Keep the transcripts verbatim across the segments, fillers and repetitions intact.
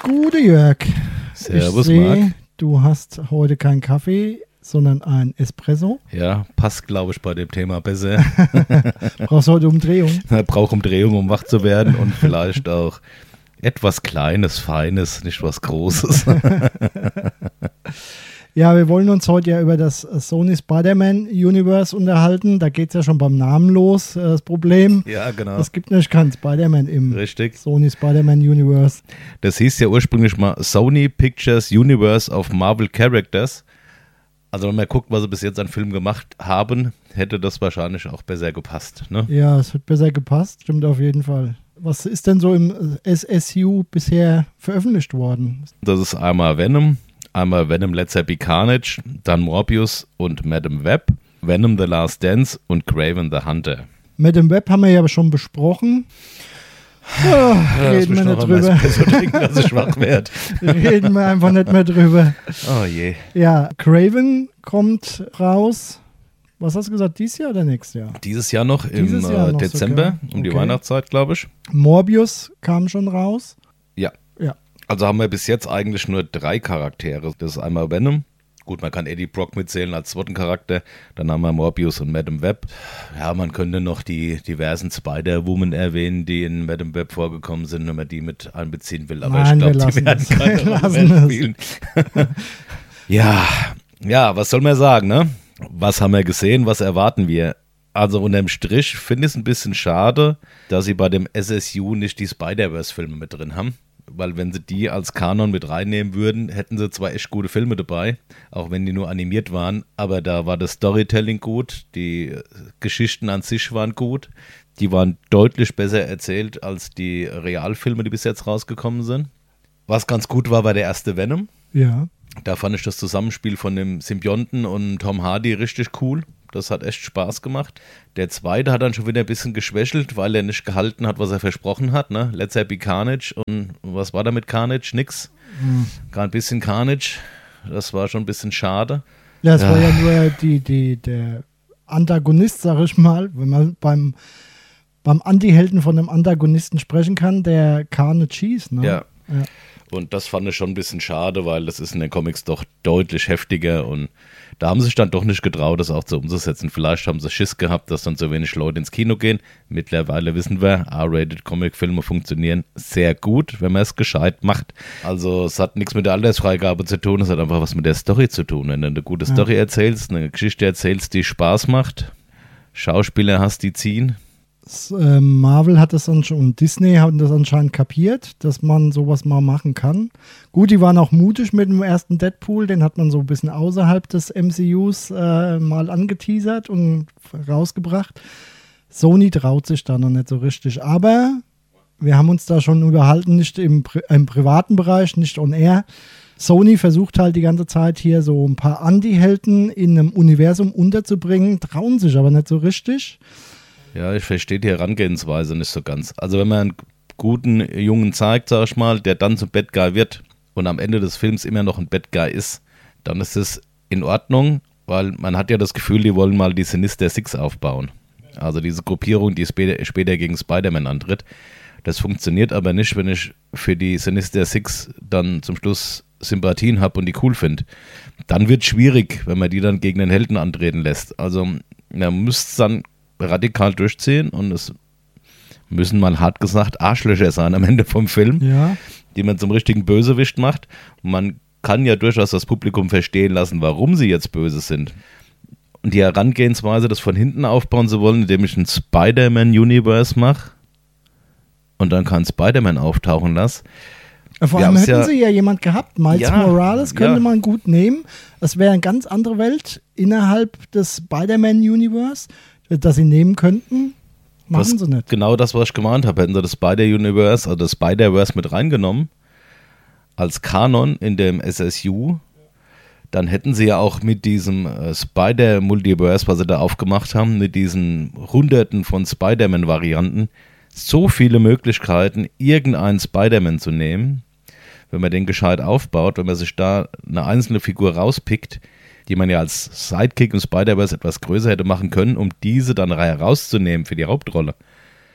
Gute Jörg. Servus, ich Marc. Seh, du hast heute keinen Kaffee, sondern ein Espresso. Ja, passt, glaube ich, bei dem Thema besser. Brauchst du heute Umdrehung? Braucht Umdrehung, um wach zu werden und vielleicht auch etwas Kleines, Feines, nicht was Großes. Ja, wir wollen uns heute ja über das Sony Spider-Man Universe unterhalten. Da geht es ja schon beim Namen los, das Problem. Ja, genau. Es gibt nämlich keinen Spider-Man im Richtig. Sony Spider-Man Universe. Das hieß ja ursprünglich mal Sony Pictures Universe of Marvel Characters. Also wenn man guckt, was sie bis jetzt an Filmen gemacht haben, hätte das wahrscheinlich auch besser gepasst. Ne? Ja, es hat besser gepasst, stimmt auf jeden Fall. Was ist denn so im S S U bisher veröffentlicht worden? Das ist einmal Venom, einmal Venom Let There Be Carnage, dann Morbius und Madame Web, Venom The Last Dance und Kraven the Hunter. Madame Web haben wir ja schon besprochen. Oh, Ja, reden wir nicht drüber. So trinken, dass ich schwach werde. Reden wir einfach nicht mehr drüber. Oh je. Ja, Kraven kommt raus. Was hast du gesagt, dieses Jahr oder nächstes Jahr? Dieses Jahr noch im Dieses Jahr äh, noch Dezember, sogar. um die Okay. Weihnachtszeit, glaube ich. Morbius kam schon raus. Ja. Ja. Also haben wir bis jetzt eigentlich nur drei Charaktere. Das ist einmal Venom. Gut, man kann Eddie Brock mitzählen als zweiten Charakter. Dann haben wir Morbius und Madame Web. Ja, man könnte noch die diversen Spider-Woman erwähnen, die in Madame Web vorgekommen sind, wenn man die mit einbeziehen will. Aber Nein, ich wir glaube, die lassen werden das. keine Wir Rolle lassen mehr das. spielen. ja, ja, was soll man sagen, ne? Was haben wir gesehen? Was erwarten wir? Also unterm Strich finde ich es ein bisschen schade, dass sie bei dem S S U nicht die Spider-Verse-Filme mit drin haben. Weil wenn sie die als Kanon mit reinnehmen würden, hätten sie zwar echt gute Filme dabei, auch wenn die nur animiert waren, aber da war das Storytelling gut, die Geschichten an sich waren gut, die waren deutlich besser erzählt als die Realfilme, die bis jetzt rausgekommen sind. Was ganz gut war, war der erste Venom. Ja. Da fand ich das Zusammenspiel von dem Symbionten und Tom Hardy richtig cool. Das hat echt Spaß gemacht. Der zweite hat dann schon wieder ein bisschen geschwächelt, weil er nicht gehalten hat, was er versprochen hat. Ne? Let There Be Carnage. Und was war da mit Carnage? Nix. Hm. Gar ein bisschen Carnage. Das war schon ein bisschen schade. Ja, es war Ja. ja nur die, die, der Antagonist, sag ich mal, wenn man beim, beim Anti-Helden von einem Antagonisten sprechen kann, der Carnage hieß. Ne? Ja. Ja. Und das fand ich schon ein bisschen schade, weil das ist in den Comics doch deutlich heftiger und da haben sie sich dann doch nicht getraut, das auch so umzusetzen. Vielleicht haben sie Schiss gehabt, dass dann so wenig Leute ins Kino gehen. Mittlerweile wissen wir, R-rated Comic-Filme funktionieren sehr gut, wenn man es gescheit macht. Also es hat nichts mit der Altersfreigabe zu tun, es hat einfach was mit der Story zu tun. Wenn du eine gute Ja. Story erzählst, eine Geschichte erzählst, die Spaß macht, Schauspieler hast, die ziehen. S- äh, Marvel hat das anscheinend und Disney haben das anscheinend kapiert, dass man sowas mal machen kann. Gut, die waren auch mutig mit dem ersten Deadpool, den hat man so ein bisschen außerhalb des M C Us äh, mal angeteasert und rausgebracht. Sony traut sich da noch nicht so richtig, aber wir haben uns da schon unterhalten, nicht im, Pri im privaten Bereich, nicht on air. Sony versucht halt die ganze Zeit hier so ein paar Anti-Helden in einem Universum unterzubringen, trauen sich aber nicht so richtig. Ja, ich verstehe die Herangehensweise nicht so ganz. Also wenn man einen guten Jungen zeigt, sag ich mal, der dann zum Bad Guy wird und am Ende des Films immer noch ein Bad Guy ist, dann ist es in Ordnung, weil man hat ja das Gefühl, die wollen mal die Sinister Six aufbauen. Also diese Gruppierung, die später, später gegen Spider-Man antritt. Das funktioniert aber nicht, wenn ich für die Sinister Six dann zum Schluss Sympathien habe und die cool finde. Dann wird es schwierig, wenn man die dann gegen den Helden antreten lässt. Also man müsste es dann radikal durchziehen und es müssen mal hart gesagt Arschlöcher sein am Ende vom Film, Ja. die man zum richtigen Bösewicht macht. Und man kann ja durchaus das Publikum verstehen lassen, warum sie jetzt böse sind. Und die Herangehensweise, das von hinten aufbauen zu wollen, indem ich ein Spider-Man-Universe mache und dann kann Spider-Man auftauchen lasse. Vor Wir allem haben's hätten ja- sie ja jemand gehabt. Miles Ja, Morales könnte ja. man gut nehmen. Es wäre eine ganz andere Welt innerhalb des Spider-Man-Universe, das sie nehmen könnten. Machen Das- sie nicht. Genau das, was ich gemeint habe. Hätten sie das Spider-Universe, also das Spider-Verse mit reingenommen, als Kanon in dem S S U, dann hätten sie ja auch mit diesem äh, Spider-Multiverse, was sie da aufgemacht haben, mit diesen Hunderten von Spider-Man-Varianten, so viele Möglichkeiten, irgendeinen Spider-Man zu nehmen, wenn man den gescheit aufbaut, wenn man sich da eine einzelne Figur rauspickt, die man ja als Sidekick im Spider-Verse etwas größer hätte machen können, um diese dann herauszunehmen für die Hauptrolle.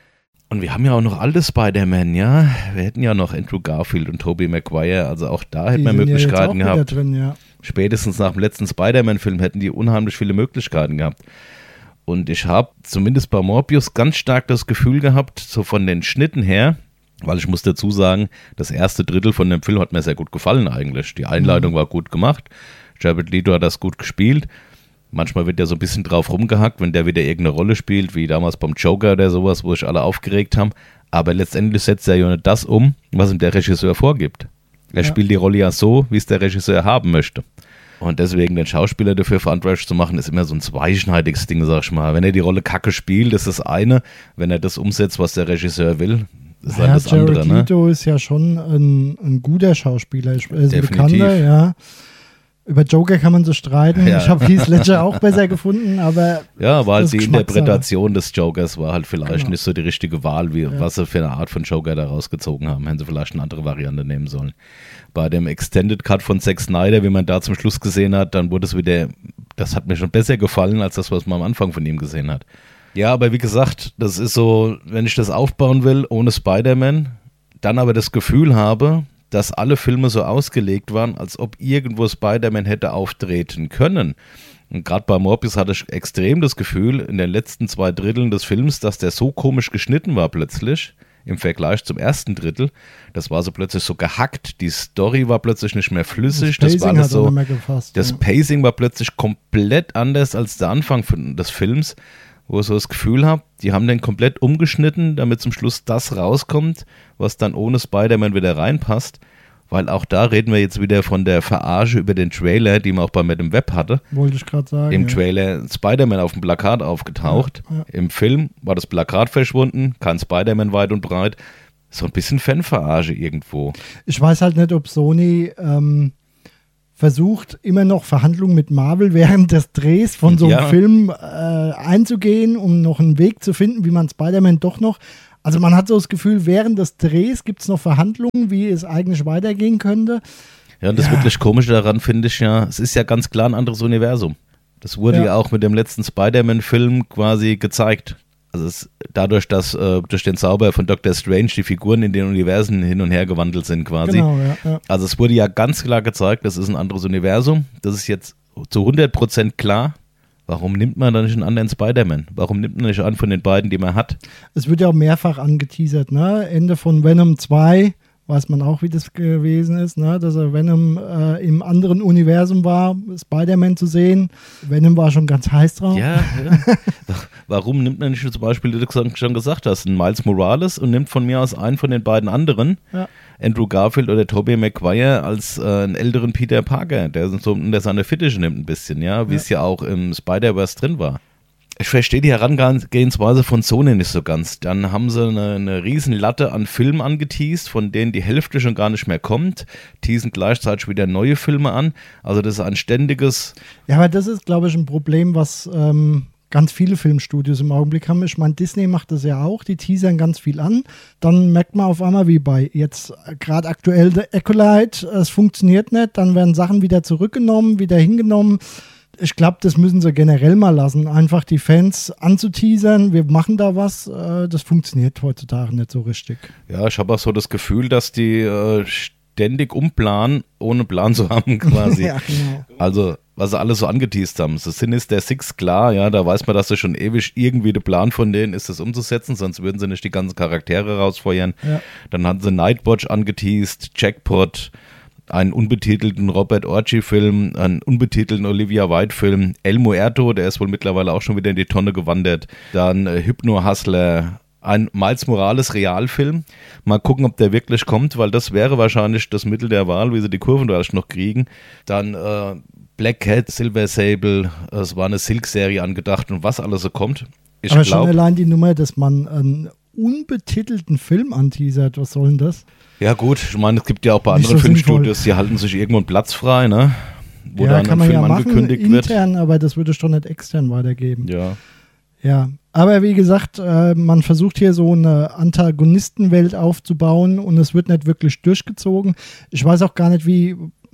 Und wir haben ja auch noch alte Spider-Man, ja. Wir hätten ja noch Andrew Garfield und Tobey Maguire, also auch da hätten wir Möglichkeiten ja gehabt. Drin, ja. Spätestens nach dem letzten Spider-Man-Film hätten die unheimlich viele Möglichkeiten gehabt. Und ich habe zumindest bei Morbius ganz stark das Gefühl gehabt, so von den Schnitten her, weil ich muss dazu sagen, das erste Drittel von dem Film hat mir sehr gut gefallen eigentlich. Die Einleitung mhm. war gut gemacht, Jared Leto hat das gut gespielt. Manchmal wird ja so ein bisschen drauf rumgehackt, wenn der wieder irgendeine Rolle spielt, wie damals beim Joker oder sowas, wo sich alle aufgeregt haben. Aber letztendlich setzt er ja nicht das um, was ihm der Regisseur vorgibt. Er ja. spielt die Rolle ja so, wie es der Regisseur haben möchte. Und deswegen den Schauspieler dafür verantwortlich zu machen, ist immer so ein zweischneidiges Ding, sag ich mal. Wenn er die Rolle kacke spielt, ist das eine. Wenn er das umsetzt, was der Regisseur will, ist ja, dann das Jared andere. Leto Ne? ist ja schon ein, ein guter Schauspieler. Er ist ein Bekannter, ja. Über Joker kann man so streiten. Ja. Ich habe Heath Ledger auch besser gefunden, aber ja, war halt die Interpretation des Jokers war halt vielleicht genau. nicht so die richtige Wahl, wie, ja. was sie für eine Art von Joker da rausgezogen haben. Hätten sie vielleicht eine andere Variante nehmen sollen. Bei dem Extended Cut von Zack Snyder, wie man da zum Schluss gesehen hat, dann wurde es wieder, das hat mir schon besser gefallen, als das, was man am Anfang von ihm gesehen hat. Ja, aber wie gesagt, das ist so, wenn ich das aufbauen will, ohne Spider-Man, dann aber das Gefühl habe, dass alle Filme so ausgelegt waren, als ob irgendwo Spider-Man hätte auftreten können. Und gerade bei Morbius hatte ich extrem das Gefühl, in den letzten zwei Dritteln des Films, dass der so komisch geschnitten war plötzlich, im Vergleich zum ersten Drittel. Das war so plötzlich so gehackt, die Story war plötzlich nicht mehr flüssig. Das, das war alles so, gefasst, das ja. Pacing war plötzlich komplett anders als der Anfang des Films, wo ich so das Gefühl habe, die haben den komplett umgeschnitten, damit zum Schluss das rauskommt, was dann ohne Spider-Man wieder reinpasst. Weil auch da reden wir jetzt wieder von der Verarsche über den Trailer, die man auch bei Madame Web hatte. Wollte ich gerade sagen. Im ja. Trailer Spider-Man auf dem Plakat aufgetaucht. Ja, ja. Im Film war das Plakat verschwunden, kein Spider-Man weit und breit. So ein bisschen Fanverarsche irgendwo. Ich weiß halt nicht, ob Sony ähm, versucht, immer noch Verhandlungen mit Marvel während des Drehs von so einem ja. Film äh, einzugehen, um noch einen Weg zu finden, wie man Spider-Man doch noch... Also man hat so das Gefühl, während des Drehs gibt es noch Verhandlungen, wie es eigentlich weitergehen könnte. Ja, und das ja. wirklich Komische daran finde ich ja, es ist ja ganz klar ein anderes Universum. Das wurde ja, ja auch mit dem letzten Spider-Man-Film quasi gezeigt. Also es, dadurch, dass äh, durch den Zauber von Doctor Strange die Figuren in den Universen hin und her gewandelt sind quasi. Genau, ja, ja. Also es wurde ja ganz klar gezeigt, das ist ein anderes Universum. Das ist jetzt zu hundert Prozent klar. Warum nimmt man dann nicht einen anderen Spider-Man? Warum nimmt man nicht einen von den beiden, die man hat? Es wird ja auch mehrfach angeteasert, ne? Ende von Venom zwei, weiß man auch, wie das gewesen ist, ne? Dass er Venom äh, im anderen Universum war, Spider-Man zu sehen. Venom war schon ganz heiß drauf. Ja, ja. Warum nimmt man nicht zum Beispiel, wie du schon gesagt hast, einen Miles Morales und nimmt von mir aus einen von den beiden anderen, ja. Andrew Garfield oder Tobey Maguire, als äh, einen älteren Peter Parker, der so unter seine Fittiche nimmt ein bisschen, ja, wie ja. es ja auch im Spider-Verse drin war. Ich verstehe die Herangehensweise von Sony nicht so ganz. Dann haben sie eine, eine riesen Latte an Filmen angeteast, von denen die Hälfte schon gar nicht mehr kommt, teasen gleichzeitig wieder neue Filme an. Also das ist ein ständiges... Ja, aber das ist, glaube ich, ein Problem, was... Ähm ganz viele Filmstudios im Augenblick haben. Ich meine, Disney macht das ja auch, die teasern ganz viel an. Dann merkt man auf einmal, wie bei jetzt gerade aktuell The Acolyte, es funktioniert nicht, dann werden Sachen wieder zurückgenommen, wieder hingenommen. Ich glaube, das müssen sie generell mal lassen, einfach die Fans anzuteasern, wir machen da was, das funktioniert heutzutage nicht so richtig. Ja, ich habe auch so das Gefühl, dass die äh, ständig umplanen, ohne Plan zu haben quasi. Ja, genau. Also was sie alles so angeteast haben. So Sinister Six, klar, ja, da weiß man, dass das schon ewig irgendwie der Plan von denen ist, das umzusetzen, sonst würden sie nicht die ganzen Charaktere rausfeuern. Ja. Dann hatten sie Nightwatch angeteast, Jackpot, einen unbetitelten Robert Orci-Film, einen unbetitelten Olivia Wilde-Film, El Muerto, der ist wohl mittlerweile auch schon wieder in die Tonne gewandert. Dann äh, Hypno-Hustler, ein Miles Morales Realfilm. Mal gucken, ob der wirklich kommt, weil das wäre wahrscheinlich das Mittel der Wahl, wie sie die Kurven da noch kriegen. Dann äh, Black Cat, Silver Sable, es war eine Silk-Serie angedacht und was alles so kommt. Ich Aber glaub, schon allein die Nummer, dass man einen unbetitelten Film anteasert, was soll denn das? Ja gut, ich meine, es gibt ja auch bei anderen so Filmstudios, die halten sich irgendwo einen Platz frei, ne? Wo ja, dann kann ein man Film ja machen, angekündigt intern, wird. Intern, aber das würde ich doch nicht extern weitergeben. Ja. Ja, aber wie gesagt, äh, man versucht hier so eine Antagonistenwelt aufzubauen und es wird nicht wirklich durchgezogen. Ich weiß auch gar nicht, wie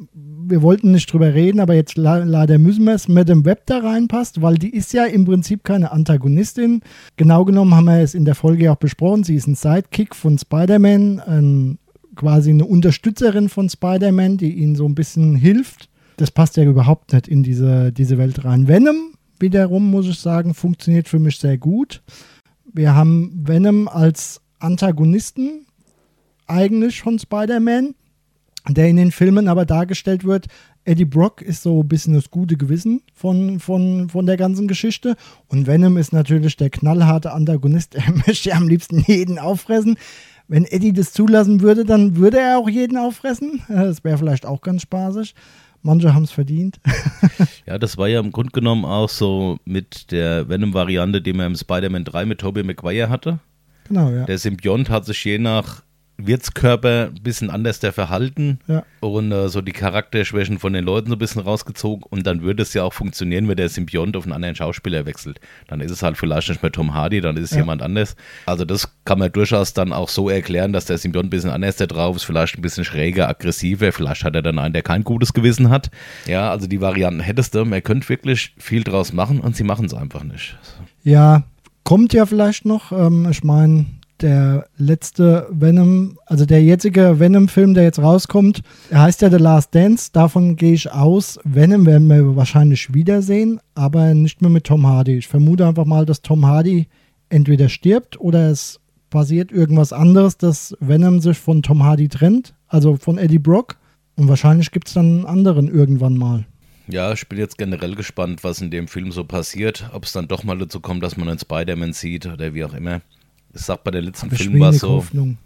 wir wollten nicht drüber reden, aber jetzt le- leider müssen wir es, Madame Web da reinpasst, weil die ist ja im Prinzip keine Antagonistin. Genau genommen haben wir es in der Folge auch besprochen, sie ist ein Sidekick von Spider-Man, ein, quasi eine Unterstützerin von Spider-Man, die ihnen so ein bisschen hilft. Das passt ja überhaupt nicht in diese, diese Welt rein. Venom, wiederum muss ich sagen, funktioniert für mich sehr gut. Wir haben Venom als Antagonisten eigentlich von Spider-Man, der in den Filmen aber dargestellt wird. Eddie Brock ist so ein bisschen das gute Gewissen von, von, von der ganzen Geschichte. Und Venom ist natürlich der knallharte Antagonist. Er möchte am liebsten jeden auffressen. Wenn Eddie das zulassen würde, dann würde er auch jeden auffressen. Das wäre vielleicht auch ganz spaßig. Manche haben es verdient. Ja, das war ja im Grunde genommen auch so mit der Venom-Variante, die man im Spider-Man drei mit Tobey Maguire hatte. Genau, ja. Der Symbiont hat sich je nach Wirtskörper ein bisschen anders der verhalten Ja. und äh, so die Charakterschwächen von den Leuten so ein bisschen rausgezogen und dann würde es ja auch funktionieren, wenn der Symbiont auf einen anderen Schauspieler wechselt. Dann ist es halt vielleicht nicht mehr Tom Hardy, dann ist es Ja. jemand anders. Also das kann man durchaus dann auch so erklären, dass der Symbiont ein bisschen anders da drauf ist, vielleicht ein bisschen schräger, aggressiver, vielleicht hat er dann einen, der kein gutes Gewissen hat. Ja, also die Varianten hättest du, man könnte wirklich viel draus machen und sie machen es einfach nicht. Ja, kommt ja vielleicht noch. Ähm, ich meine, der letzte Venom, also der jetzige Venom-Film, der jetzt rauskommt, der heißt ja The Last Dance. Davon gehe ich aus. Venom werden wir wahrscheinlich wiedersehen, aber nicht mehr mit Tom Hardy. Ich vermute einfach mal, dass Tom Hardy entweder stirbt oder es passiert irgendwas anderes, dass Venom sich von Tom Hardy trennt, also von Eddie Brock. Und wahrscheinlich gibt es dann einen anderen irgendwann mal. Ja, ich bin jetzt generell gespannt, was in dem Film so passiert, ob es dann doch mal dazu kommt, dass man einen Spider-Man sieht oder wie auch immer. Ich sag, bei der letzten Hab ich Film war wenig so, Hoffnung.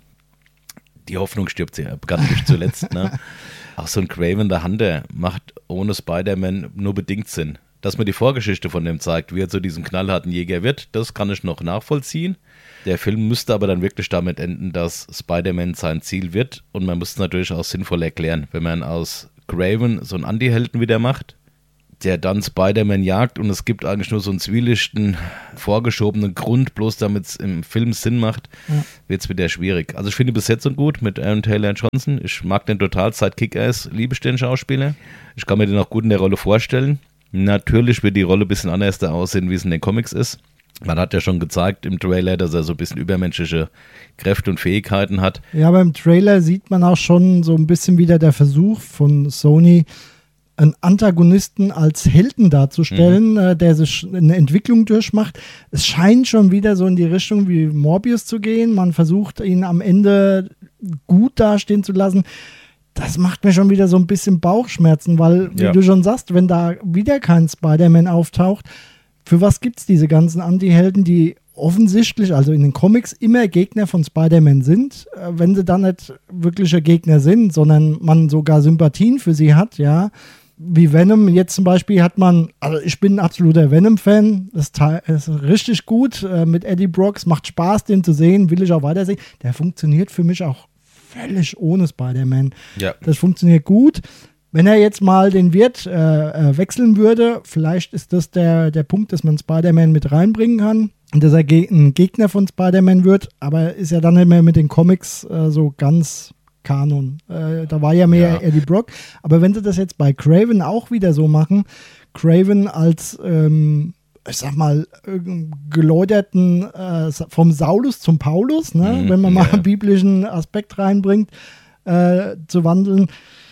die Hoffnung stirbt sehr, ganz nicht zuletzt. Ne? Auch so ein Craven the Hunter macht ohne Spider-Man nur bedingt Sinn. Dass man die Vorgeschichte von dem zeigt, wie er zu diesem knallharten Jäger wird, das kann ich noch nachvollziehen. Der Film müsste aber dann wirklich damit enden, dass Spider-Man sein Ziel wird und man muss es natürlich auch sinnvoll erklären, wenn man aus Craven so einen Anti-Helden wieder macht, der dann Spider-Man jagt und es gibt eigentlich nur so einen zwielichten, vorgeschobenen Grund, bloß damit es im Film Sinn macht, Ja. wird es wieder schwierig. Also ich finde die Besetzung gut mit Aaron Taylor Johnson. Ich mag den total, seit Kick-Ass liebe ich den Schauspieler. Ich kann mir den auch gut in der Rolle vorstellen. Natürlich wird die Rolle ein bisschen anders da aussehen, wie es in den Comics ist. Man hat ja schon gezeigt im Trailer, dass er so ein bisschen übermenschliche Kräfte und Fähigkeiten hat. Ja, beim Trailer sieht man auch schon so ein bisschen wieder der Versuch von Sony, einen Antagonisten als Helden darzustellen, mhm. äh, der sich eine Entwicklung durchmacht. Es scheint schon wieder so in die Richtung wie Morbius zu gehen. Man versucht, ihn am Ende gut dastehen zu lassen. Das macht mir schon wieder so ein bisschen Bauchschmerzen, weil, wie Ja. du schon sagst, wenn da wieder kein Spider-Man auftaucht, für was gibt es diese ganzen Anti-Helden, die offensichtlich, also in den Comics, immer Gegner von Spider-Man sind, äh, wenn sie dann nicht wirkliche Gegner sind, sondern man sogar Sympathien für sie hat, ja. Wie Venom, jetzt zum Beispiel hat man, also ich bin ein absoluter Venom-Fan, das Teil ist richtig gut äh, mit Eddie Brock, es macht Spaß, den zu sehen, will ich auch weitersehen. Der funktioniert für mich auch völlig ohne Spider-Man. Ja. Das funktioniert gut. Wenn er jetzt mal den Wirt äh, äh, wechseln würde, vielleicht ist das der, der Punkt, dass man Spider-Man mit reinbringen kann und dass er ge- ein Gegner von Spider-Man wird, aber ist ja dann nicht mehr mit den Comics äh, so ganz Kanon. Äh, da war ja mehr Ja. Eddie Brock. Aber wenn sie das jetzt bei Craven auch wieder so machen, Craven als, ähm, ich sag mal, äh, geläuterten äh, vom Saulus zum Paulus, ne? Mhm, wenn man mal ja. einen biblischen Aspekt reinbringt, äh, zu wandeln.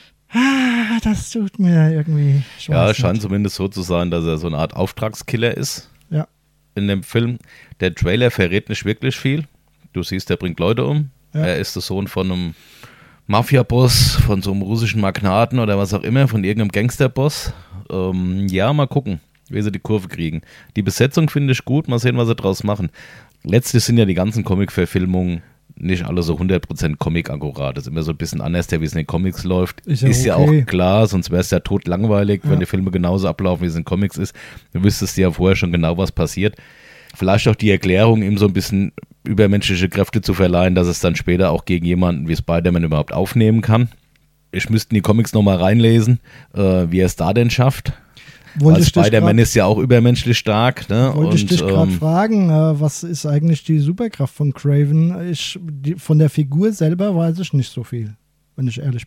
Ah, das tut mir irgendwie ich Ja, weiß es scheint nicht. zumindest so zu sein, dass er so eine Art Auftragskiller ist Ja, in dem Film. Der Trailer verrät nicht wirklich viel. Du siehst, er bringt Leute um. Ja. Er ist der Sohn von einem Mafia-Boss, von so einem russischen Magnaten oder was auch immer, von irgendeinem Gangster-Boss. Ähm, ja, mal gucken, wie sie die Kurve kriegen. Die Besetzung finde ich gut, mal sehen, was sie draus machen. Letztlich sind ja die ganzen Comic-Verfilmungen nicht alle so hundert Prozent Comic-akkurat. Das ist immer so ein bisschen anders, der wie es in den Comics läuft. Ist Ist ja ja, okay. auch klar, sonst wäre es ja totlangweilig, Ja. wenn die Filme genauso ablaufen, wie es in den Comics ist. Du wüsstest ja vorher schon genau, was passiert. Vielleicht auch die Erklärung, ihm so ein bisschen übermenschliche Kräfte zu verleihen, dass es dann später auch gegen jemanden wie Spider-Man überhaupt aufnehmen kann. Ich müsste in die Comics nochmal reinlesen, äh, wie er es da denn schafft. wollte Weil ich dich Spider-Man grad- ist ja auch übermenschlich stark. Ne? wollte ich Und, dich gerade ähm, fragen, äh, was ist eigentlich die Superkraft von Craven? Ich, die, von der Figur selber weiß ich nicht so viel, wenn ich ehrlich bin.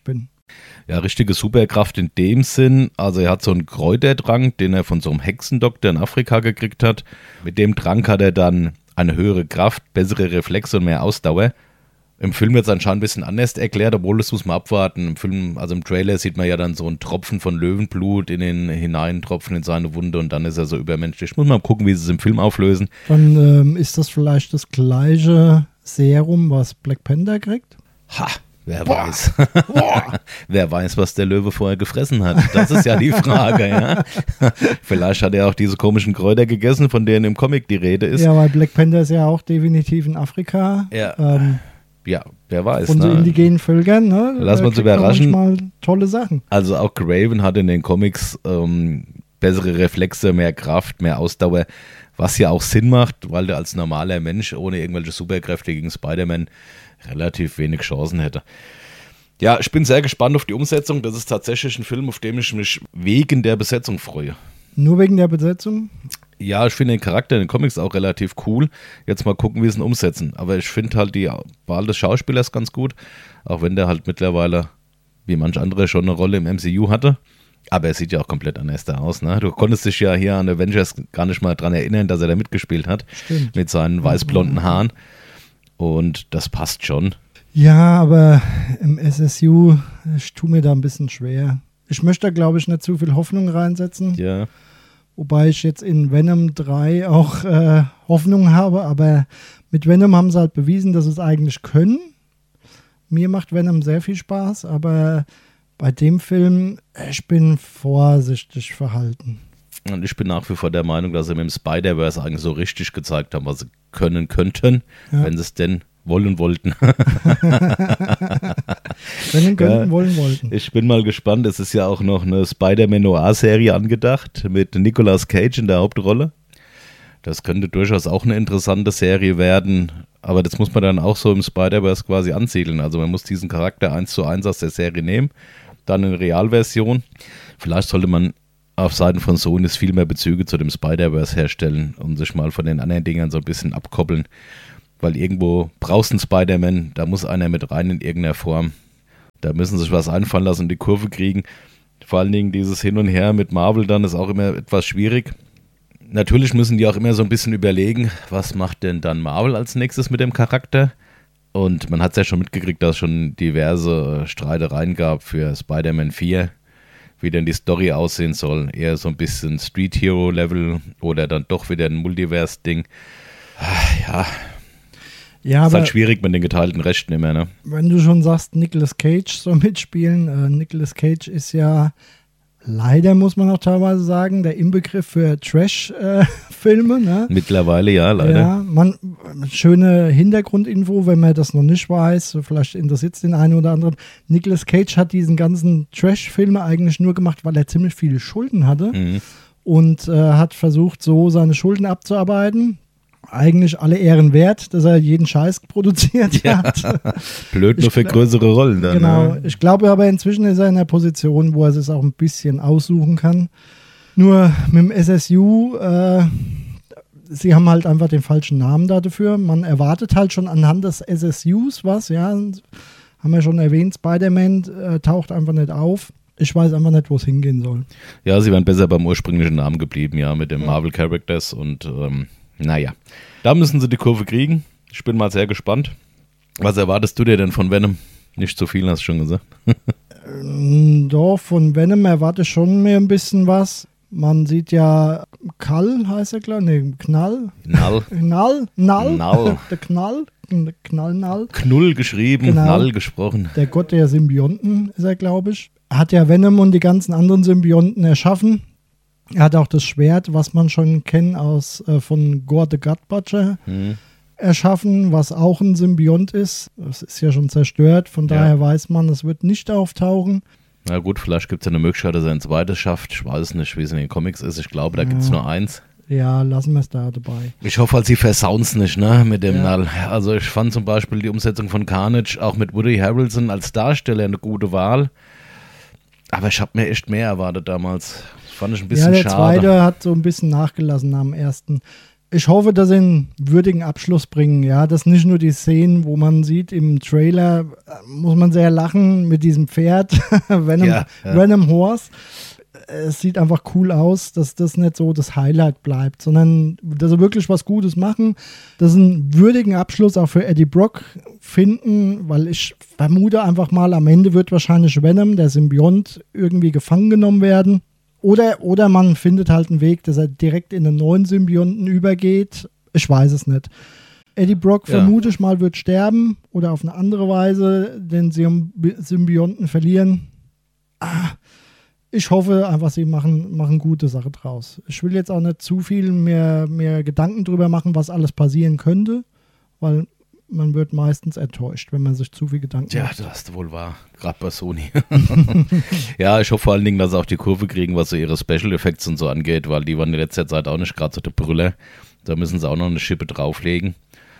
Ja, richtige Superkraft in dem Sinn, also er hat so einen Kräutertrank, den er von so einem Hexendoktor in Afrika gekriegt hat. Mit dem Trank hat er dann eine höhere Kraft, bessere Reflexe und mehr Ausdauer. Im Film wird es anscheinend ein bisschen anders erklärt, obwohl das muss man abwarten. Im Film, also im Trailer sieht man ja dann so einen Tropfen von Löwenblut in den hineintropfen in seine Wunde und dann ist er so übermenschlich. Muss man mal gucken, wie sie es im Film auflösen. Dann ähm, ist das vielleicht das gleiche Serum, was Black Panther kriegt? Ha! Wer Boah. weiß. Boah. Wer weiß, was der Löwe vorher gefressen hat. Das ist ja die Frage, ja. Vielleicht hat er auch diese komischen Kräuter gegessen, von denen im Comic die Rede ist. Ja, weil Black Panther ist ja auch definitiv in Afrika. Ja, ähm, ja wer weiß. Von ne? so indigenen Völkern, ne? Lass uns überraschen. Manchmal tolle Sachen. Also auch Kraven hat in den Comics ähm, bessere Reflexe, mehr Kraft, mehr Ausdauer, was ja auch Sinn macht, weil der als normaler Mensch ohne irgendwelche Superkräfte gegen Spider-Man relativ wenig Chancen hätte. Ja, ich bin sehr gespannt auf die Umsetzung. Das ist tatsächlich ein Film, auf den ich mich wegen der Besetzung freue. Nur wegen der Besetzung? Ja, ich finde den Charakter in den Comics auch relativ cool. Jetzt mal gucken, wie sie ihn umsetzen. Aber ich finde halt die Wahl des Schauspielers ganz gut, auch wenn der halt mittlerweile, wie manch andere, schon eine Rolle im M C U hatte. Aber er sieht ja auch komplett anders da aus. Ne? Du konntest dich ja hier an Avengers gar nicht mal dran erinnern, dass er da mitgespielt hat. Stimmt. Mit seinen weiß-blonden Haaren. Und das passt schon. Ja, aber im S S U, ich tue mir da ein bisschen schwer. Ich möchte da, glaube ich, nicht zu viel Hoffnung reinsetzen. Ja. Wobei ich jetzt in Venom drei auch äh, Hoffnung habe. Aber mit Venom haben sie halt bewiesen, dass sie es eigentlich können. Mir macht Venom sehr viel Spaß. Aber bei dem Film, ich bin vorsichtig verhalten. Und ich bin nach wie vor der Meinung, dass sie mit dem Spider-Verse eigentlich so richtig gezeigt haben, was sie können könnten, ja. Wenn sie es denn wollen wollten. Wenn sie könnten, ja, wollen wollten. Ich bin mal gespannt, es ist ja auch noch eine Spider-Man-Noir-Serie angedacht mit Nicolas Cage in der Hauptrolle. Das könnte durchaus auch eine interessante Serie werden, aber das muss man dann auch so im Spider-Verse quasi ansiedeln. Also man muss diesen Charakter eins zu eins aus der Serie nehmen, dann in Realversion. Vielleicht sollte man auf Seiten von Sony viel mehr Bezüge zu dem Spider-Verse herstellen und sich mal von den anderen Dingern so ein bisschen abkoppeln, weil irgendwo brauchst du einen Spider-Man, da muss einer mit rein in irgendeiner Form. Da müssen sie sich was einfallen lassen und die Kurve kriegen. Vor allen Dingen dieses Hin und Her mit Marvel dann ist auch immer etwas schwierig. Natürlich müssen die auch immer so ein bisschen überlegen, was macht denn dann Marvel als nächstes mit dem Charakter? Und man hat es ja schon mitgekriegt, dass es schon diverse Streitereien gab für Spider-Man vier, wie denn die Story aussehen soll. Eher so ein bisschen Street Hero Level oder dann doch wieder ein Multiverse-Ding. Ja, ja, ist halt schwierig mit den geteilten Rechten immer, ne? Wenn du schon sagst, Nicolas Cage soll mitspielen, äh, Nicolas Cage ist ja leider, muss man auch teilweise sagen, der Inbegriff für Trash-Filme. Äh, ne? Mittlerweile ja, leider. Ja, man, schöne Hintergrundinfo, wenn man das noch nicht weiß, vielleicht interessiert es den einen oder anderen. Nicolas Cage hat diesen ganzen Trash-Filme eigentlich nur gemacht, weil er ziemlich viele Schulden hatte Mhm. und äh, hat versucht, so seine Schulden abzuarbeiten. Eigentlich alle Ehren wert, dass er jeden Scheiß produziert Ja. hat. Blöd nur Ich für gl- größere Rollen dann. Genau, Ne? ich glaube aber inzwischen ist er in der Position, wo er es auch ein bisschen aussuchen kann. Nur mit dem S S U, äh, sie haben halt einfach den falschen Namen dafür. Man erwartet halt schon anhand des S S Us was, ja. Haben wir schon erwähnt, Spider-Man äh, taucht einfach nicht auf. Ich weiß einfach nicht, wo es hingehen soll. Ja, sie wären besser beim ursprünglichen Namen geblieben, ja, mit den Marvel Characters und ähm, naja, da müssen sie die Kurve kriegen. Ich bin mal sehr gespannt. Was erwartest du dir denn von Venom? Nicht zu viel, hast du schon gesagt. Ähm, Doch, von Venom erwarte ich schon mehr ein bisschen was. Man sieht ja, Kall heißt er, glaube ich, nee, Knall. Knall. Knall, Nall, Nall. der Knall, der Knall, Nall. Knull geschrieben, Genau. Nall gesprochen. Der Gott der Symbionten ist er, glaube ich. Er hat ja Venom und die ganzen anderen Symbionten erschaffen. Er hat auch das Schwert, was man schon kennt aus äh, von Gore the God Butcher, Hm. erschaffen, was auch ein Symbiont ist. Das ist ja schon zerstört, von Ja. daher weiß man, es wird nicht auftauchen. Na gut, vielleicht gibt es ja eine Möglichkeit, dass er ein zweites schafft. Ich weiß nicht, wie es in den Comics ist. Ich glaube, da gibt es Ja. nur eins. Ja, lassen wir es da dabei. Ich hoffe halt, sie versauen es nicht, ne, mit dem Ja. Null. Also ich fand zum Beispiel die Umsetzung von Carnage auch mit Woody Harrelson als Darsteller eine gute Wahl. Aber ich habe mir echt mehr erwartet damals. Das fand ich ein Ja, bisschen der schade. zweite hat so ein bisschen nachgelassen am ersten. Ich hoffe, dass sie einen würdigen Abschluss bringen. Ja, das nicht nur die Szenen, wo man sieht im Trailer, muss man sehr lachen mit diesem Pferd, Venom, ja, ja. Venom Horse. Es sieht einfach cool aus, dass das nicht so das Highlight bleibt, sondern dass sie wirklich was Gutes machen, dass sie einen würdigen Abschluss auch für Eddie Brock finden, weil ich vermute einfach mal, am Ende wird wahrscheinlich Venom, der Symbiont, irgendwie gefangen genommen werden. Oder, oder man findet halt einen Weg, dass er direkt in den neuen Symbionten übergeht. Ich weiß es nicht. Eddie Brock, ja. vermute ich mal, wird sterben oder auf eine andere Weise den Symbionten verlieren. Ah, ich hoffe einfach, sie machen, machen gute Sache draus. Ich will jetzt auch nicht zu viel mehr, mehr Gedanken drüber machen, was alles passieren könnte, weil man wird meistens enttäuscht, wenn man sich zu viel Gedanken ja, macht. Ja, das hast du wohl wahr. Gerade bei Sony. Ja, ich hoffe vor allen Dingen, dass sie auch die Kurve kriegen, was so ihre Special Effects und so angeht, weil die waren in letzter Zeit auch nicht gerade so der Brüller. Da müssen sie auch noch eine Schippe drauflegen.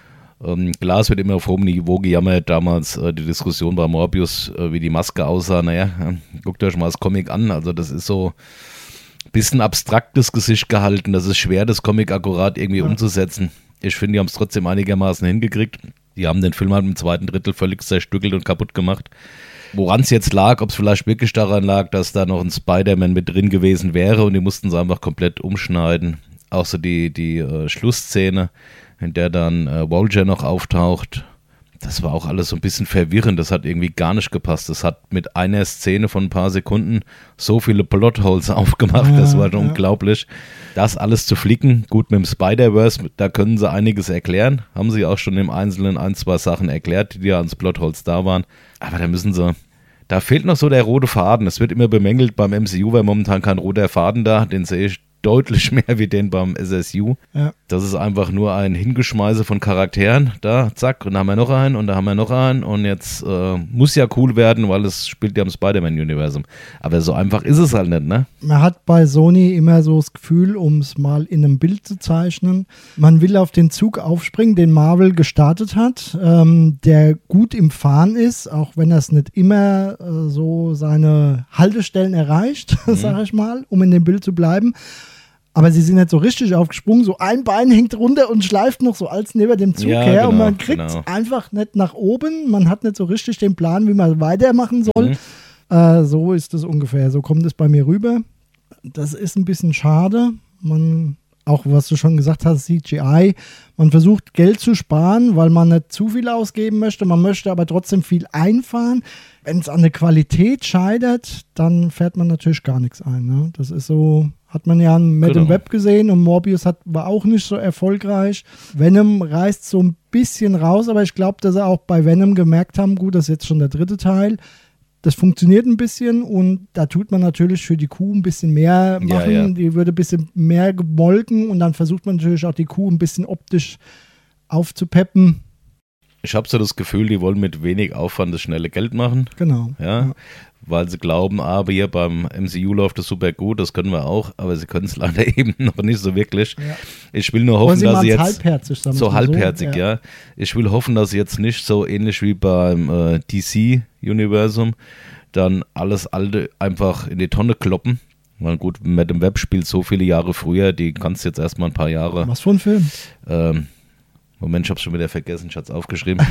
Ähm, klar, es wird immer auf hohem Niveau gejammert. Damals äh, die Diskussion bei Morbius, äh, wie die Maske aussah. Naja, äh, guckt euch mal das Comic an. Also das ist so ein bisschen abstraktes Gesicht gehalten. Das ist schwer, das Comic akkurat irgendwie ja. umzusetzen. Ich finde, die haben es trotzdem einigermaßen hingekriegt. Die haben den Film halt im zweiten Drittel völlig zerstückelt und kaputt gemacht. Woran es jetzt lag, ob es vielleicht wirklich daran lag, dass da noch ein Spider-Man mit drin gewesen wäre und die mussten es einfach komplett umschneiden. Auch so die, die äh, Schlussszene, in der dann äh, Vulture noch auftaucht. Das war auch alles so ein bisschen verwirrend. Das hat irgendwie gar nicht gepasst. Das hat mit einer Szene von ein paar Sekunden so viele Plotholes aufgemacht. Ja, das war schon ja. unglaublich. Das alles zu flicken. Gut, mit dem Spider-Verse, da können sie einiges erklären. Haben sie auch schon im Einzelnen ein, zwei Sachen erklärt, die ja ans Plotholes da waren. Aber da müssen sie... Da fehlt noch so der rote Faden. Es wird immer bemängelt beim M C U, weil momentan kein roter Faden da. Den sehe ich deutlich mehr wie den beim S S U. Ja. Das ist einfach nur ein Hingeschmeiße von Charakteren. Da, zack, und da haben wir noch einen und da haben wir noch einen. Und jetzt äh, muss ja cool werden, weil es spielt ja im Spider-Man-Universum. Aber so einfach ist es halt nicht, ne? Man hat bei Sony immer so das Gefühl, um es mal in einem Bild zu zeichnen, man will auf den Zug aufspringen, den Marvel gestartet hat, ähm, der gut im Fahren ist, auch wenn er es nicht immer äh, so seine Haltestellen erreicht, mhm. sag ich mal, um in dem Bild zu bleiben. Aber sie sind nicht so richtig aufgesprungen. So ein Bein hängt runter und schleift noch so als neben dem Zug ja, her. Genau, und man kriegt es genau. einfach nicht nach oben. Man hat nicht so richtig den Plan, wie man weitermachen soll. Mhm. Äh, so ist es ungefähr. So kommt es bei mir rüber. Das ist ein bisschen schade. Man, auch was du schon gesagt hast, C G I. Man versucht Geld zu sparen, weil man nicht zu viel ausgeben möchte. Man möchte aber trotzdem viel einfahren. Wenn es an der Qualität scheitert, dann fährt man natürlich gar nichts ein. Ne? Das ist so... Hat man ja an Madame genau. Web gesehen und Morbius hat, war auch nicht so erfolgreich. Venom reißt so ein bisschen raus, aber ich glaube, dass sie auch bei Venom gemerkt haben, gut, das ist jetzt schon der dritte Teil. Das funktioniert ein bisschen und da tut man natürlich für die Kuh ein bisschen mehr machen. Ja, ja. Die würde ein bisschen mehr gemolken und dann versucht man natürlich auch die Kuh ein bisschen optisch aufzupeppen. Ich habe so das Gefühl, die wollen mit wenig Aufwand das schnelle Geld machen. Genau. Ja. ja. Weil sie glauben, aber hier beim M C U läuft das super gut, das können wir auch, aber sie können es leider eben noch nicht so wirklich. Ja. Ich will nur hoffen, sie dass sie jetzt halbherzig, so halbherzig, so. ja. ja. Ich will hoffen, dass sie jetzt nicht so ähnlich wie beim äh, D C-Universum dann alles Alte einfach in die Tonne kloppen. Weil gut, Madame Web spielt so viele Jahre früher, die kannst du jetzt erstmal ein paar Jahre. Was für ein Film? Ähm, Moment, ich hab's schon wieder vergessen, ich hatte es aufgeschrieben.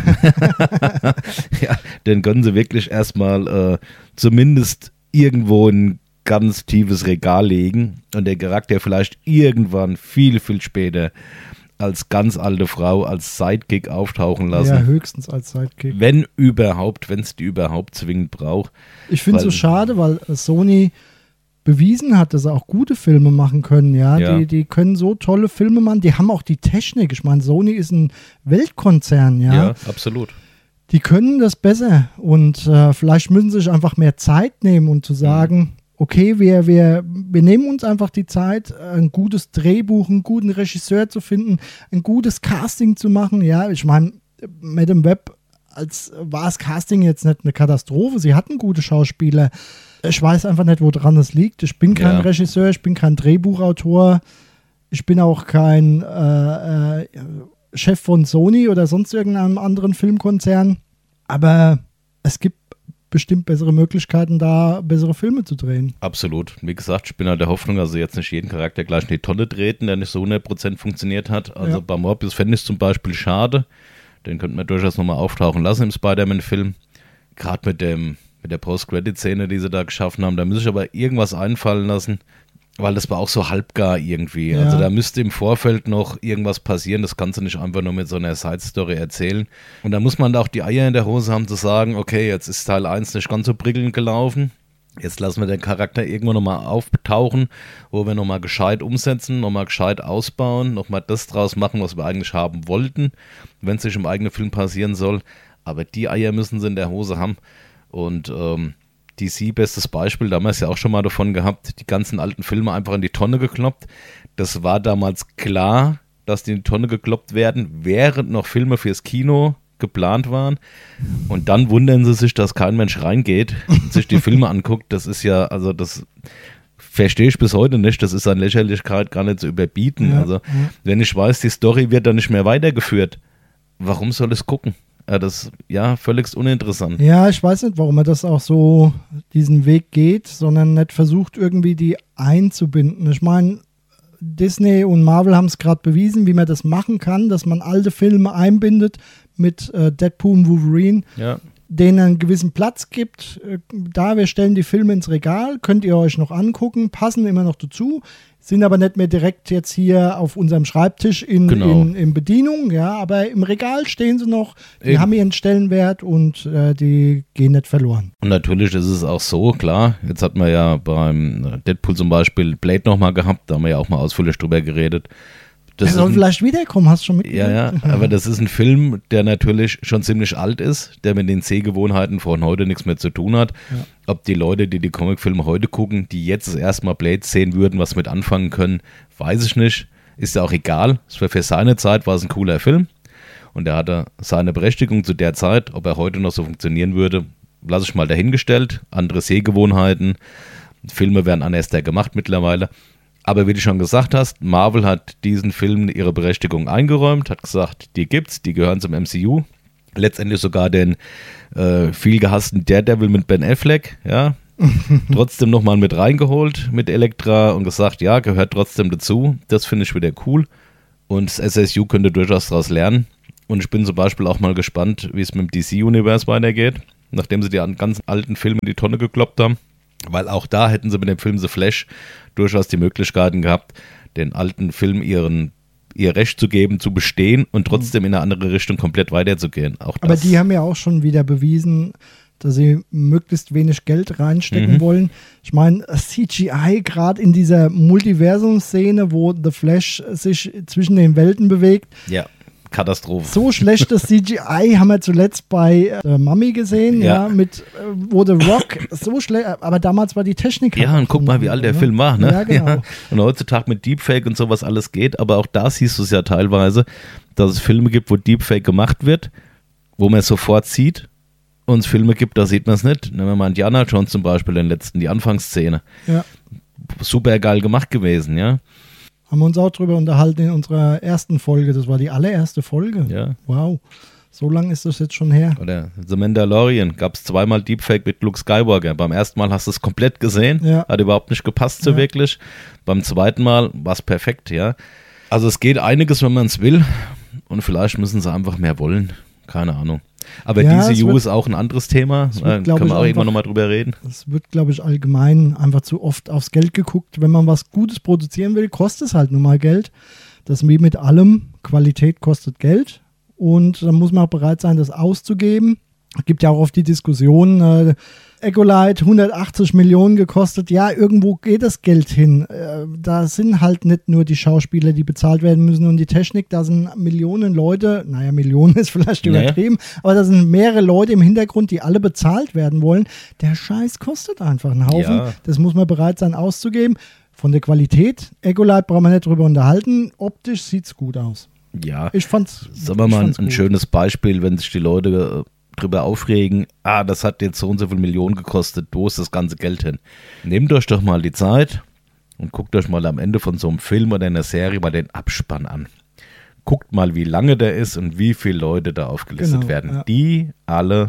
Ja, den können sie wirklich erstmal äh, zumindest irgendwo in ein ganz tiefes Regal legen und der Charakter vielleicht irgendwann viel, viel später als ganz alte Frau, als Sidekick auftauchen lassen. Ja, höchstens als Sidekick. Wenn überhaupt, wenn es die überhaupt zwingend braucht. Ich finde es so schade, weil Sony bewiesen hat, dass sie auch gute Filme machen können, ja. ja. Die, die können so tolle Filme machen, die haben auch die Technik. Ich meine, Sony ist ein Weltkonzern, ja. Ja, absolut. Die können das besser und äh, vielleicht müssen sie sich einfach mehr Zeit nehmen und zu sagen, mhm. okay, wir, wir, wir nehmen uns einfach die Zeit, ein gutes Drehbuch, einen guten Regisseur zu finden, ein gutes Casting zu machen, ja. Ich meine, Madame Web, als war das Casting jetzt nicht eine Katastrophe, sie hatten gute Schauspieler. Ich weiß einfach nicht, woran es liegt. Ich bin kein ja. Regisseur, ich bin kein Drehbuchautor, ich bin auch kein äh, äh, Chef von Sony oder sonst irgendeinem anderen Filmkonzern. Aber es gibt bestimmt bessere Möglichkeiten, da bessere Filme zu drehen. Absolut. Wie gesagt, ich bin halt der Hoffnung, also jetzt nicht jeden Charakter gleich in die Tonne treten, der nicht so hundert Prozent funktioniert hat. Also ja. bei Morbius fände ich es zum Beispiel schade. Den könnten wir durchaus nochmal auftauchen lassen im Spider-Man-Film. Gerade mit dem mit der Post-Credit-Szene, die sie da geschaffen haben. Da muss ich aber irgendwas einfallen lassen, weil das war auch so halbgar irgendwie. Ja. Also da müsste im Vorfeld noch irgendwas passieren. Das kannst du nicht einfach nur mit so einer Side-Story erzählen. Und da muss man da auch die Eier in der Hose haben, zu sagen, okay, jetzt ist Teil eins nicht ganz so prickelnd gelaufen. Jetzt lassen wir den Charakter irgendwo nochmal auftauchen, wo wir nochmal gescheit umsetzen, nochmal gescheit ausbauen, nochmal das draus machen, was wir eigentlich haben wollten, wenn es sich im eigenen Film passieren soll. Aber die Eier müssen sie in der Hose haben. Und ähm, D C, bestes Beispiel, da haben wir es ja auch schon mal davon gehabt, die ganzen alten Filme einfach in die Tonne gekloppt. Das war damals klar, dass die in die Tonne gekloppt werden, während noch Filme fürs Kino geplant waren. Und dann wundern sie sich, dass kein Mensch reingeht und sich die Filme anguckt. Das ist ja, also das verstehe ich bis heute nicht. Das ist an Lächerlichkeit gar nicht zu überbieten. Ja, also ja. wenn ich weiß, die Story wird dann nicht mehr weitergeführt, warum soll ich es gucken? Ja, das ja völlig uninteressant. Ja, ich weiß nicht, warum er das auch so diesen Weg geht, sondern nicht versucht, irgendwie die einzubinden. Ich meine, Disney und Marvel haben es gerade bewiesen, wie man das machen kann, dass man alte Filme einbindet mit äh, Deadpool und Wolverine, ja. denen einen gewissen Platz gibt. Äh, da, wir stellen die Filme ins Regal, könnt ihr euch noch angucken, passen immer noch dazu, sind aber nicht mehr direkt jetzt hier auf unserem Schreibtisch in, genau. in, in Bedienung, ja, aber im Regal stehen sie noch, die Eben. haben ihren Stellenwert und äh, die gehen nicht verloren. Und natürlich ist es auch so, klar, jetzt hat man ja beim Deadpool zum Beispiel Blade nochmal gehabt, da haben wir ja auch mal ausführlich drüber geredet. Das er soll ein, vielleicht wiederkommen, hast du schon mitgekriegt? Ja, ja, aber das ist ein Film, der natürlich schon ziemlich alt ist, der mit den Sehgewohnheiten von heute nichts mehr zu tun hat. Ja. Ob die Leute, die die Comicfilme heute gucken, die jetzt das erste Mal Blade sehen würden, was mit anfangen können, weiß ich nicht. Ist ja auch egal. Für seine Zeit war es ein cooler Film und er hatte seine Berechtigung zu der Zeit. Ob er heute noch so funktionieren würde, lasse ich mal dahingestellt. Andere Sehgewohnheiten, Filme werden anders gemacht mittlerweile. Aber wie du schon gesagt hast, Marvel hat diesen Filmen ihre Berechtigung eingeräumt, hat gesagt, die gibt's, die gehören zum M C U. Letztendlich sogar den äh, viel gehassten Daredevil mit Ben Affleck, ja, trotzdem nochmal mit reingeholt mit Elektra und gesagt, ja, gehört trotzdem dazu. Das finde ich wieder cool. Und das S S U könnte durchaus daraus lernen. Und ich bin zum Beispiel auch mal gespannt, wie es mit dem D C-Universum weitergeht, nachdem sie die ganzen alten Filme in die Tonne gekloppt haben. Weil auch da hätten sie mit dem Film The Flash durchaus die Möglichkeiten gehabt, den alten Film ihren, ihr Recht zu geben, zu bestehen und trotzdem in eine andere Richtung komplett weiterzugehen. Auch das. Aber die haben ja auch schon wieder bewiesen, dass sie möglichst wenig Geld reinstecken mhm. wollen. Ich meine, C G I, gerade in dieser Multiversum-Szene, wo The Flash sich zwischen den Welten bewegt. Ja. Katastrophe. So schlechtes C G I haben wir zuletzt bei äh, Mummy gesehen, ja, ja mit äh, wo The Rock so schlecht, aber damals war die Technik. Ja, und guck mal, wie alt der ne? Film war, ne? Ja, genau. Ja. Und heutzutage mit Deepfake und sowas alles geht, aber auch da siehst du es ja teilweise, dass es Filme gibt, wo Deepfake gemacht wird, wo man es sofort sieht, und es Filme gibt, da sieht man es nicht. Nehmen wir mal Indiana Jones zum Beispiel, den letzten, die Anfangsszene. Ja. Super geil gemacht gewesen, ja. Haben wir uns auch drüber unterhalten in unserer ersten Folge. Das war die allererste Folge. Ja. Wow. So lange ist das jetzt schon her. Oder The Mandalorian. Gab es zweimal Deepfake mit Luke Skywalker. Beim ersten Mal hast du es komplett gesehen. Ja. Hat überhaupt nicht gepasst so ja. wirklich. Beim zweiten Mal war es perfekt, ja. Also es geht einiges, wenn man es will. Und vielleicht müssen sie einfach mehr wollen. Keine Ahnung. Aber ja, D C U wird, ist auch ein anderes Thema. Wird, da können wir auch einfach, irgendwann nochmal drüber reden. Es wird, glaube ich, allgemein einfach zu oft aufs Geld geguckt. Wenn man was Gutes produzieren will, kostet es halt nun mal Geld. Das ist wie mit allem. Qualität kostet Geld. Und dann muss man auch bereit sein, das auszugeben. Es gibt ja auch oft die Diskussion, äh, Echolite hundertachtzig Millionen gekostet. Ja, irgendwo geht das Geld hin. Äh, da sind halt nicht nur die Schauspieler, die bezahlt werden müssen und die Technik. Da sind Millionen Leute, naja, Millionen ist vielleicht übertrieben, naja. aber da sind mehrere Leute im Hintergrund, die alle bezahlt werden wollen. Der Scheiß kostet einfach einen Haufen. Ja. Das muss man bereit sein auszugeben. Von der Qualität, Echolite brauchen wir nicht drüber unterhalten. Optisch sieht es gut aus. Ja, ich fand's. Sagen wir mal ein, ein schönes Beispiel, wenn sich die Leute drüber aufregen, ah, das hat jetzt so und so viel Millionen gekostet, wo ist das ganze Geld hin? Nehmt euch doch mal die Zeit und guckt euch mal am Ende von so einem Film oder einer Serie mal den Abspann an. Guckt mal, wie lange der ist und wie viele Leute da aufgelistet genau, werden. Ja. Die alle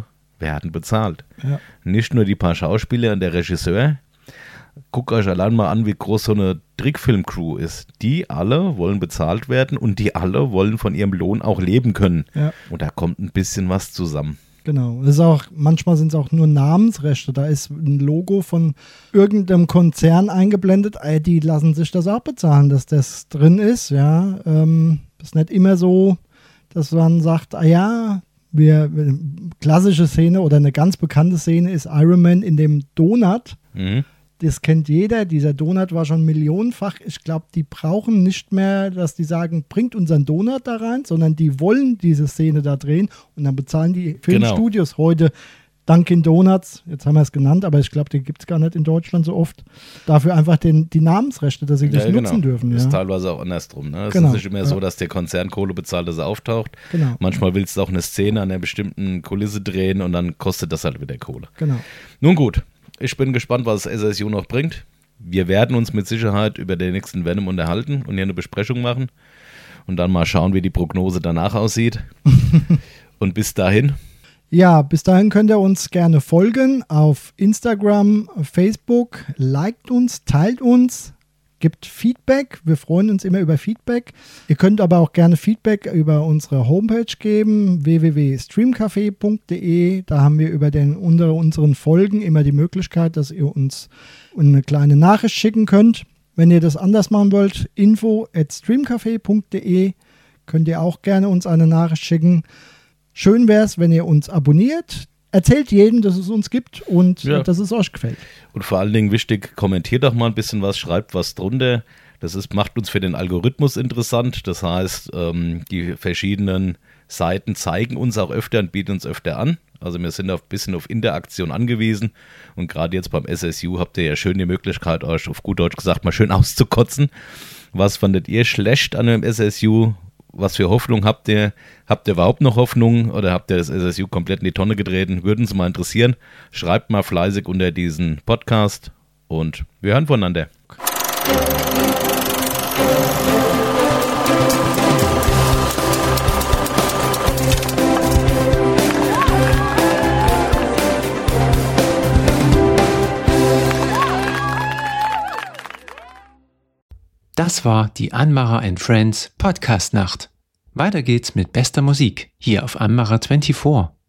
werden bezahlt. Ja. Nicht nur die paar Schauspieler und der Regisseur. Guckt euch allein mal an, wie groß so eine Trickfilm-Crew ist. Die alle wollen bezahlt werden und die alle wollen von ihrem Lohn auch leben können. Ja. Und da kommt ein bisschen was zusammen. Genau. Das ist auch, manchmal sind es auch nur Namensrechte. Da ist ein Logo von irgendeinem Konzern eingeblendet. Ey, die lassen sich das auch bezahlen, dass das drin ist. Ja, ähm, ist nicht immer so, dass man sagt, ah ja, wir, klassische Szene oder eine ganz bekannte Szene ist Iron Man in dem Donut. Mhm. Das kennt jeder, dieser Donut war schon millionenfach. Ich glaube, die brauchen nicht mehr, dass die sagen, bringt unseren Donut da rein, sondern die wollen diese Szene da drehen und dann bezahlen die Filmstudios genau. heute Dunkin' Donuts, jetzt haben wir es genannt, aber ich glaube, die gibt es gar nicht in Deutschland so oft, dafür einfach den, die Namensrechte, dass sie das ja, genau. nutzen dürfen. Das ja. ist teilweise auch andersrum. Ne? Es genau. ist nicht immer ja. so, dass der Konzern Kohle bezahlt, dass er auftaucht. Genau. Manchmal willst du auch eine Szene an einer bestimmten Kulisse drehen und dann kostet das halt wieder Kohle. Genau. Nun gut. Ich bin gespannt, was das S S U noch bringt. Wir werden uns mit Sicherheit über den nächsten Venom unterhalten und hier eine Besprechung machen und dann mal schauen, wie die Prognose danach aussieht. Und bis dahin. Ja, bis dahin könnt ihr uns gerne folgen auf Instagram, Facebook. Liked uns, teilt uns, gibt Feedback. Wir freuen uns immer über Feedback. Ihr könnt aber auch gerne Feedback über unsere Homepage geben, w w w punkt streamcafé punkt d e. Da haben wir über den, unter unseren Folgen immer die Möglichkeit, dass ihr uns eine kleine Nachricht schicken könnt. Wenn ihr das anders machen wollt, info at streamcafé punkt d e, könnt ihr auch gerne uns eine Nachricht schicken. Schön wäre es, wenn ihr uns abonniert. Erzählt jedem, dass es uns gibt und ja. dass es euch gefällt. Und vor allen Dingen wichtig, kommentiert doch mal ein bisschen was, schreibt was drunter. Das ist, macht uns für den Algorithmus interessant. Das heißt, ähm, die verschiedenen Seiten zeigen uns auch öfter und bieten uns öfter an. Also wir sind auf ein bisschen auf Interaktion angewiesen. Und gerade jetzt beim S S U habt ihr ja schön die Möglichkeit, euch auf gut Deutsch gesagt mal schön auszukotzen. Was fandet ihr schlecht an dem S S U? Was für Hoffnung habt ihr? Habt ihr überhaupt noch Hoffnung oder habt ihr das S S U komplett in die Tonne getreten? Würden uns mal interessieren. Schreibt mal fleißig unter diesen Podcast und wir hören voneinander. Das war die Anmacher and Friends Podcast Nacht. Weiter geht's mit bester Musik hier auf Anmacher vierundzwanzig.